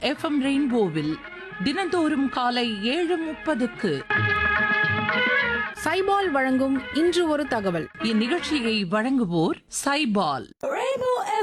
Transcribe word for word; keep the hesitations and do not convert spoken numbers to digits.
FM ரெயின்போவில் தினந்தோறும் காலை ஏழு முப்பதுக்கு சைபால் வழங்கும் இன்று ஒரு தகவல். இந்நிகழ்ச்சியை வழங்குவோர் சைபால்.